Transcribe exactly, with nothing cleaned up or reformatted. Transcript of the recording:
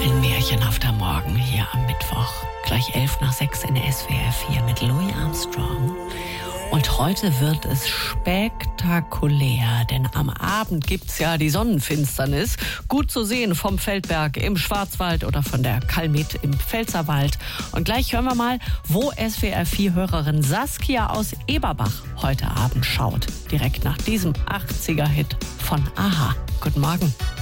Ein märchenhafter Morgen hier am Mittwoch. Gleich elf nach sechs in der S W R vier mit Louis Armstrong. Und heute wird es spektakulär, denn am Abend gibt's ja die Sonnenfinsternis. Gut zu sehen vom Feldberg im Schwarzwald oder von der Kalmit im Pfälzerwald. Und gleich hören wir mal, wo S W R vier Hörerin Saskia aus Eberbach heute Abend schaut. Direkt nach diesem achtziger Hit von a-ha. Guten Morgen.